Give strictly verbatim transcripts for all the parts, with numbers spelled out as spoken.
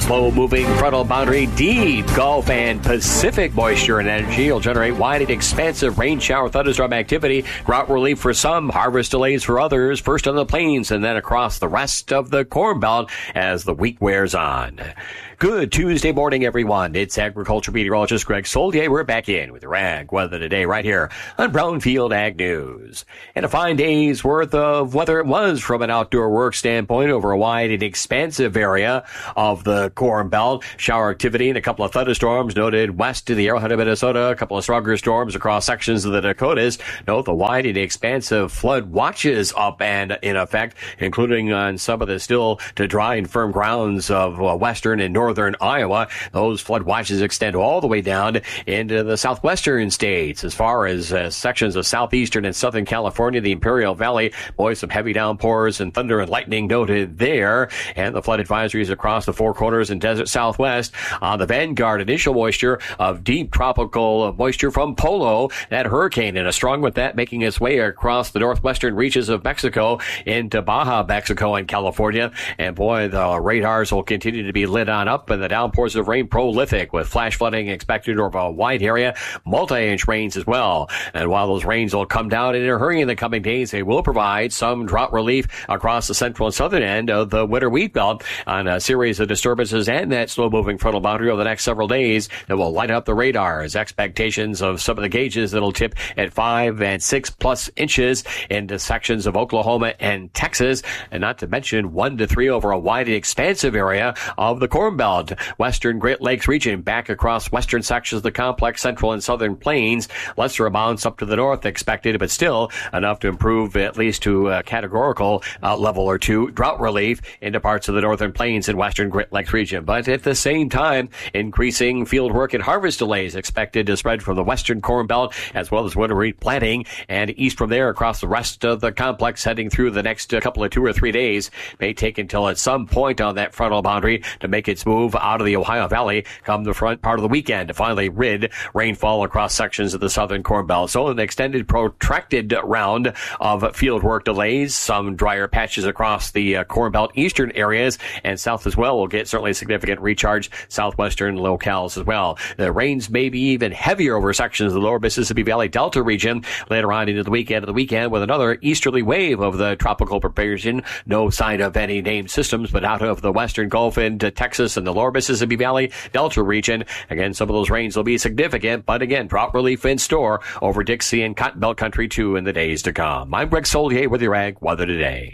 slow-moving frontal boundary, deep Gulf and Pacific moisture and energy will generate wide and expansive rain shower thunderstorm activity. Drought relief for some, harvest delays for others, first on the plains and then across the rest of the Corn Belt as the week wears on. Good Tuesday morning, everyone. It's agriculture meteorologist Greg Solier. We're back in with your ag weather today right here on Brownfield Ag News. And a fine day's worth of weather it was from an outdoor work standpoint over a wide and expansive area of the Corn Belt. Shower activity and a couple of thunderstorms noted west of the Arrowhead of Minnesota, a couple of stronger storms across sections of the Dakotas. Note the wide and expansive flood watches up and in effect, including on some of the still to dry and firm grounds of uh, western and northern Northern Iowa. Those flood watches extend all the way down into the southwestern states. As far as uh, sections of southeastern and southern California, the Imperial Valley, boy, some heavy downpours and thunder and lightning noted there. And the flood advisories across the Four Corners and desert southwest. On the vanguard, initial moisture of deep tropical moisture from Polo, that hurricane, and a strong with that making its way across the northwestern reaches of Mexico into Baja, Mexico, and California. And boy, the radars will continue to be lit on up, and the downpours of rain prolific with flash flooding expected over a wide area, multi-inch rains as well. And while those rains will come down in a hurry in the coming days, they will provide some drought relief across the central and southern end of the winter wheat belt on a series of disturbances and that slow-moving frontal boundary over the next several days that will light up the radars. Expectations of some of the gauges that'll tip at five and six plus inches into sections of Oklahoma and Texas, and not to mention one to three over a wide and expansive area of the Corn Belt. Western Great Lakes region back across western sections of the complex central and southern plains. Lesser amounts up to the north expected, but still enough to improve at least to a categorical uh, level or two drought relief into parts of the northern plains and western Great Lakes region. But at the same time, increasing field work and harvest delays expected to spread from the western Corn Belt as well as winter wheat planting and east from there across the rest of the complex heading through the next uh, couple of two or three days. May take until at some point on that frontal boundary to make its move out of the Ohio Valley come the front part of the weekend to finally rid rainfall across sections of the southern Corn Belt. So an extended, protracted round of field work delays, some drier patches across the uh, Corn Belt eastern areas and south as well will get certainly significant recharge, southwestern locales as well. The rains may be even heavier over sections of the lower Mississippi Valley Delta region later on into the weekend of the weekend with another easterly wave of the tropical preparation. No sign of any named systems, but out of the western Gulf into Texas and the lower Mississippi Valley Delta region. Again, some of those rains will be significant, but again, drought relief in store over Dixie and Cotton Belt country too in the days to come. I'm Greg Solier with your Ag Weather Today.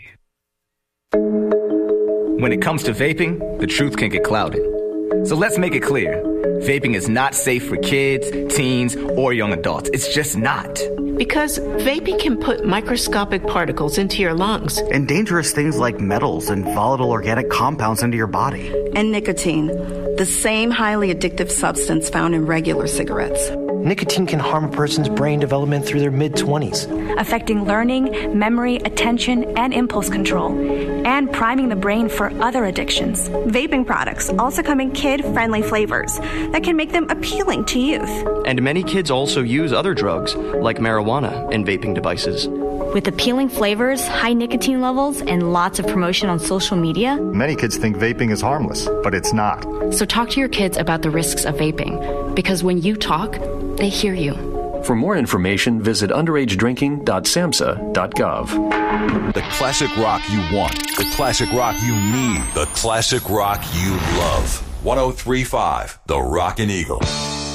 When it comes to vaping, the truth can get clouded. So let's make it clear. Vaping is not safe for kids, teens, or young adults. It's just not. Because vaping can put microscopic particles into your lungs. And dangerous things like metals and volatile organic compounds into your body. And nicotine, the same highly addictive substance found in regular cigarettes. Nicotine can harm a person's brain development through their mid-twenties, affecting learning, memory, attention, and impulse control, and priming the brain for other addictions. Vaping products also come in kid-friendly flavors that can make them appealing to youth. And many kids also use other drugs, like marijuana, in vaping devices. With appealing flavors, high nicotine levels, and lots of promotion on social media, many kids think vaping is harmless, but it's not. So talk to your kids about the risks of vaping, because when you talk, they hear you. For more information, visit underage drinking dot samhsa dot gov. The classic rock you want, the classic rock you need, the classic rock you love. one oh three point five, The Rockin' Eagle.